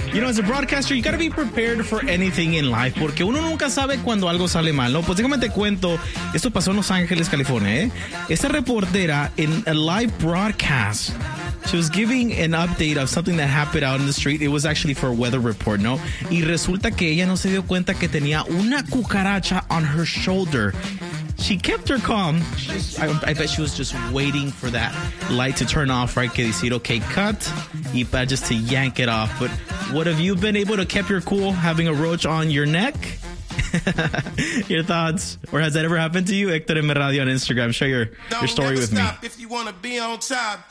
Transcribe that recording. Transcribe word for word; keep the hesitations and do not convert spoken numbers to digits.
You know, as a broadcaster, you gotta be prepared for anything in life, porque uno nunca sabe cuando algo sale mal, ¿no? Pues déjame te cuento, esto pasó en Los Ángeles, California, ¿eh? Esta reportera en a live broadcast, she was giving an update of something that happened out in the street. It was actually for a weather report, ¿no? Y resulta que ella no se dio cuenta que tenía una cucaracha on her shoulder. She kept her calm. She just, I, I bet she was just waiting for that light to turn off, right? Que decir, okay, cut. Y para just to yank it off. But what have you been able to keep your cool having a roach on your neck? Your thoughts? Or has that ever happened to you? Héctor M. Radio on Instagram. Share your, your story with me. If you want to be on top.